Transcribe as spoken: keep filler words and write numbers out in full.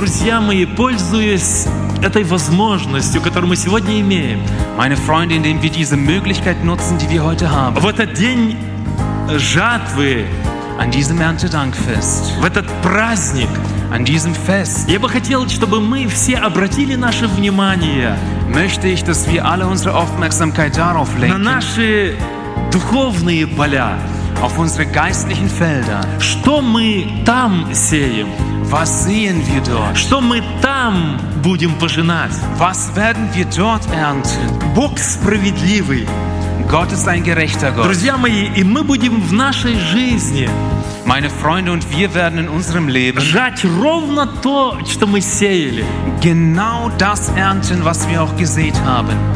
друзья мои, пользуясь этой возможностью, которую мы сегодня имеем, Meine Freunde, indem wir diese Möglichkeit nutzen, die wir heute haben, в этот день жатвы, an diesem Erntedankfest, в этот праздник, an diesem Fest, я бы хотел, чтобы мы все обратили наше внимание möchte ich, dass wir alle unsere Aufmerksamkeit darauf на lenken, наши духовные поля. auf unsere geistlichen Felder. Что мы там сеем? Was sehen wir dort? Что мы там будем пожинать? Was werden wir dort ernten? Бог справедливый. Gott ist ein gerechter Gott. Друзья мои, и мы будем в нашей жизни Meine Freunde, und wir werden in unserem Leben жать ровно то, что мы сеяли. genau das ernten, was wir auch gesät haben.